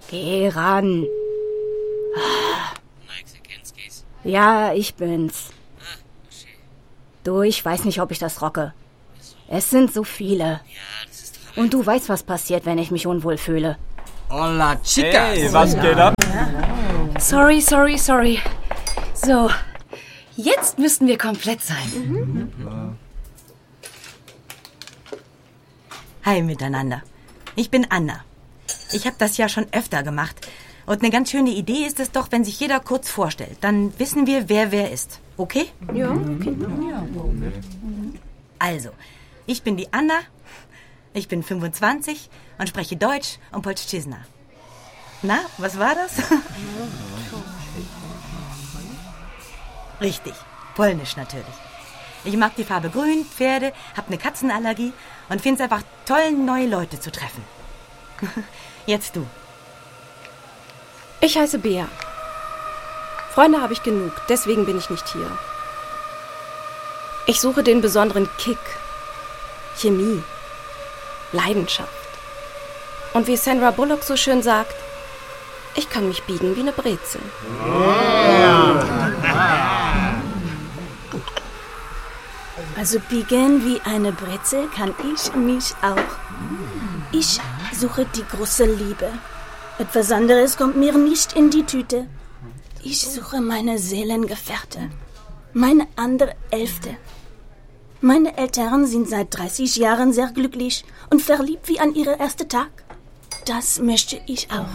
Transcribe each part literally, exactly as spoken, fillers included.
Geh ran. Ja, ich bin's. Du, ich weiß nicht, ob ich das rocke. Es sind so viele. Und du weißt, was passiert, wenn ich mich unwohl fühle. Hola, chicas. Hey, was geht ab? Sorry, sorry, sorry. So, jetzt müssten wir komplett sein. Mhm. Hi miteinander. Ich bin Anna. Ich habe das ja schon öfter gemacht. Und eine ganz schöne Idee ist es doch, wenn sich jeder kurz vorstellt. Dann wissen wir, wer wer ist. Okay? Ja, okay. Also, ich bin die Anna. Ich bin fünfundzwanzig und spreche Deutsch und Polszczyzna. Na, was war das? Richtig, Polnisch natürlich. Ich mag die Farbe grün, Pferde, hab eine Katzenallergie und find's einfach toll, neue Leute zu treffen. Jetzt du. Ich heiße Bea. Freunde habe ich genug, deswegen bin ich nicht hier. Ich suche den besonderen Kick. Chemie. Leidenschaft. Und wie Sandra Bullock so schön sagt, ich kann mich biegen wie eine Brezel. Also biegen wie eine Brezel kann ich mich auch. Ich suche die große Liebe. Etwas anderes kommt mir nicht in die Tüte. Ich suche meine Seelengefährte. Meine andere Hälfte. Meine Eltern sind seit dreißig Jahren sehr glücklich und verliebt wie an ihren ersten Tag. Das möchte ich auch.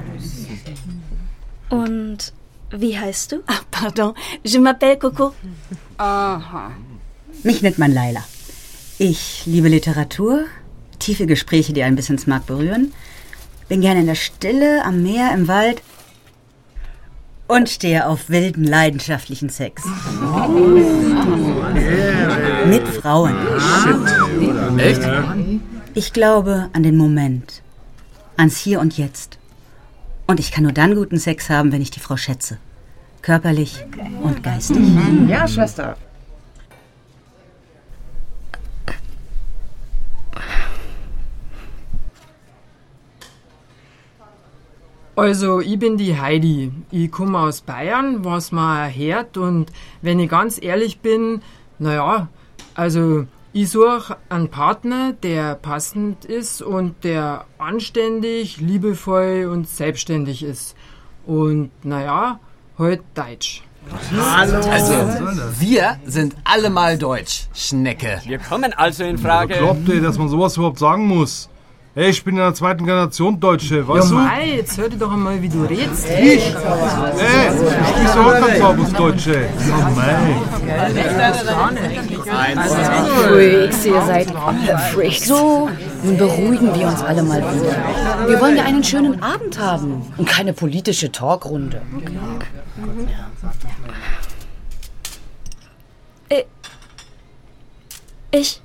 Und wie heißt du? Ah, pardon, je m'appelle Coco. Aha. Mich nennt man Laila. Ich liebe Literatur, tiefe Gespräche, die einen bis ins Mark berühren, bin gerne in der Stille, am Meer, im Wald und stehe auf wilden, leidenschaftlichen Sex. Mit Frauen. Echt? Ich glaube an den Moment, ans Hier und Jetzt. Und ich kann nur dann guten Sex haben, wenn ich die Frau schätze. Körperlich und geistig. Ja, Schwester. Also, ich bin die Heidi. Ich komme aus Bayern, was man hört. Und wenn ich ganz ehrlich bin, naja, also ich suche einen Partner, der passend ist und der anständig, liebevoll und selbstständig ist. Und naja, halt Deutsch. Hallo. Also, wir sind alle mal Deutsch, Schnecke. Wir kommen also in Frage. Glaubt ihr, dass man sowas überhaupt sagen muss? Hey, ich bin in der zweiten Generation Deutsche, weißt du? Ja, Mai, jetzt hör dir doch einmal, wie du redest. Ich? Hey, ich spiel so auch ganz Farbus Deutsche. Oh, Mai. Freaks, ihr seid alle Freaks. So, nun beruhigen wir uns alle mal wieder. Wir wollen ja einen schönen Abend haben und keine politische Talkrunde. Äh, Ich...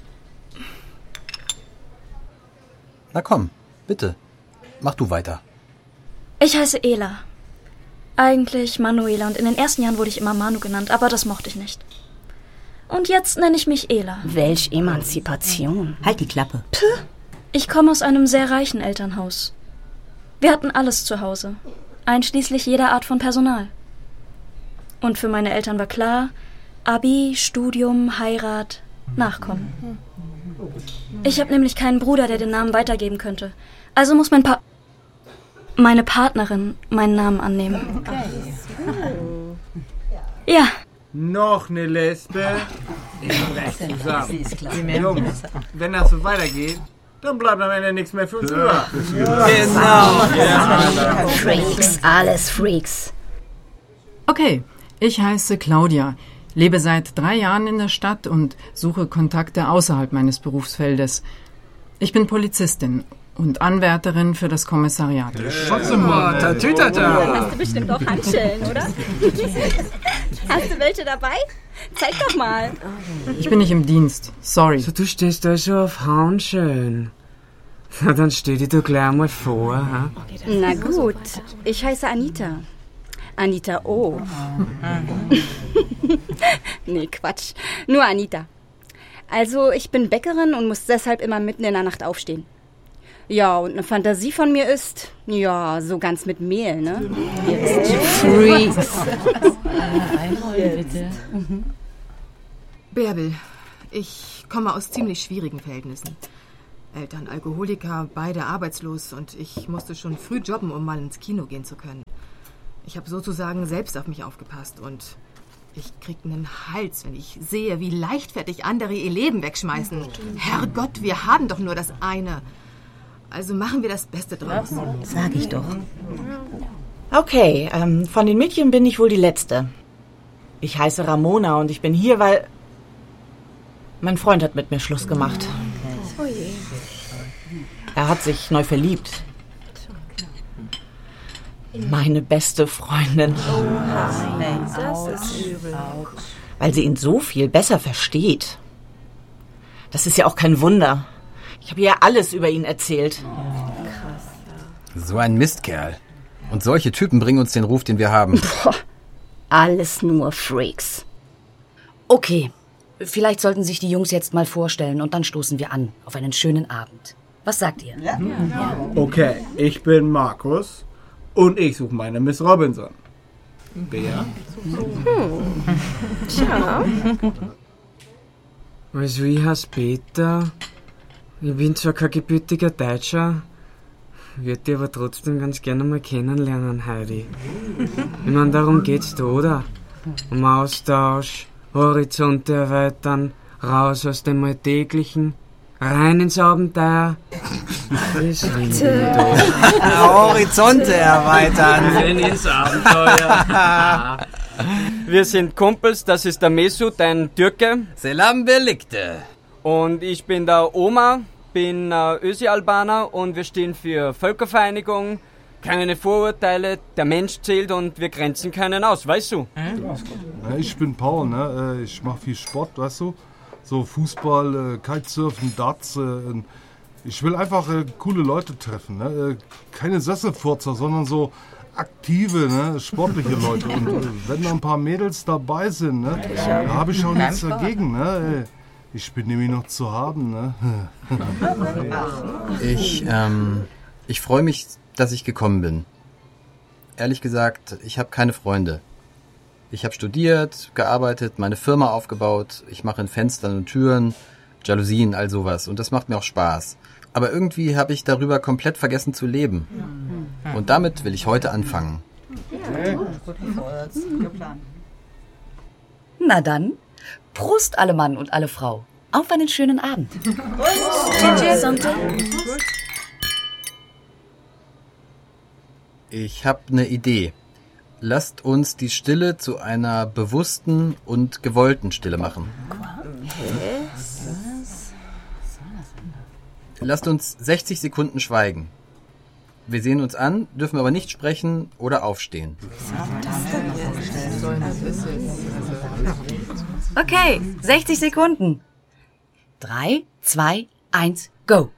Na komm, bitte. Mach du weiter. Ich heiße Ela. Eigentlich Manuela und in den ersten Jahren wurde ich immer Manu genannt, aber das mochte ich nicht. Und jetzt nenne ich mich Ela. Welch Emanzipation. Halt die Klappe. Puh. Ich komme aus einem sehr reichen Elternhaus. Wir hatten alles zu Hause, einschließlich jeder Art von Personal. Und für meine Eltern war klar, Abi, Studium, Heirat, Nachkommen. Ich habe nämlich keinen Bruder, der den Namen weitergeben könnte. Also muss mein Pa... meine Partnerin meinen Namen annehmen. Ja. Noch eine Lesbe? Zusammen. Jungs, wenn das so weitergeht, dann bleibt am Ende nichts mehr für uns über. Genau. Freaks, alles Freaks. Okay, ich heiße Claudia, lebe seit drei Jahren in der Stadt und suche Kontakte außerhalb meines Berufsfeldes. Ich bin Polizistin und Anwärterin für das Kommissariat. Schotze mal, Tatütata. Hast du bestimmt auch Handschellen, oder? Hast du welche dabei? Zeig doch mal. Ich bin nicht im Dienst, sorry. So, du stehst da schon auf Handschellen. Na, dann steh dir doch gleich mal vor. Ha? Na gut, ich heiße Anita. Anita O. Nee, Quatsch. Nur Anita. Also, ich bin Bäckerin und muss deshalb immer mitten in der Nacht aufstehen. Ja, und eine Fantasie von mir ist, ja, so ganz mit Mehl, ne? Ihr wisst Freaks. Bitte. Mhm. Bärbel, ich komme aus ziemlich schwierigen Verhältnissen. Eltern Alkoholiker, beide arbeitslos und ich musste schon früh jobben, um mal ins Kino gehen zu können. Ich habe sozusagen selbst auf mich aufgepasst und ich krieg einen Hals, wenn ich sehe, wie leichtfertig andere ihr Leben wegschmeißen. Herrgott, wir haben doch nur das eine. Also machen wir das Beste draus. Sag ich doch. Okay, ähm, von den Mädchen bin ich wohl die Letzte. Ich heiße Ramona und ich bin hier, weil mein Freund hat mit mir Schluss gemacht. Er hat sich neu verliebt. Meine beste Freundin. Das ist übel. Weil sie ihn so viel besser versteht. Das ist ja auch kein Wunder. Ich habe ihr alles über ihn erzählt. So ein Mistkerl. Und solche Typen bringen uns den Ruf, den wir haben. Boah, alles nur Freaks. Okay, vielleicht sollten sich die Jungs jetzt mal vorstellen und dann stoßen wir an auf einen schönen Abend. Was sagt ihr? Ja. Ja. Okay, ich bin Markus und ich suche meine Miss Robinson. Bea? Hm. Tja. Also ich heiße Peter. Ich bin zwar kein gebürtiger Deutscher, würde dich aber trotzdem ganz gerne mal kennenlernen, Heidi. Ich meine, darum geht's da, oder? Um Austausch, Horizonte erweitern, raus aus dem Alltäglichen, rein ins Abenteuer. Horizonte erweitern. Rein ins Abenteuer. Wir sind Kumpels, das ist der Mesut, ein Türke. Selam Birlikte. Und ich bin der Oma, bin äh, Ösi-Albaner und wir stehen für Völkervereinigung, keine Vorurteile, der Mensch zählt und wir grenzen keinen aus, weißt du? Ja, ich bin Paul, ne? Ich mache viel Sport, weißt du? So Fußball, Kitesurfen, Darts. Ich will einfach coole Leute treffen, ne? Keine Sesselfurzer, sondern so aktive, ne? Sportliche Leute. Und wenn da ein paar Mädels dabei sind, ne? Da habe ich auch nichts dagegen, ne? Ich bin nämlich noch zu haben, ne? Ich, ähm, ich freue mich, dass ich gekommen bin. Ehrlich gesagt, ich habe keine Freunde. Ich habe studiert, gearbeitet, meine Firma aufgebaut. Ich mache in Fenstern und Türen, Jalousien, all sowas. Und das macht mir auch Spaß. Aber irgendwie habe ich darüber komplett vergessen zu leben. Und damit will ich heute anfangen. Na dann, Prost alle Mann und alle Frau. Auf einen schönen Abend. Ich habe eine Idee. Lasst uns die Stille zu einer bewussten und gewollten Stille machen. Lasst uns sechzig Sekunden schweigen. Wir sehen uns an, dürfen aber nicht sprechen oder aufstehen. Okay, sechzig Sekunden. Drei, zwei, eins, go.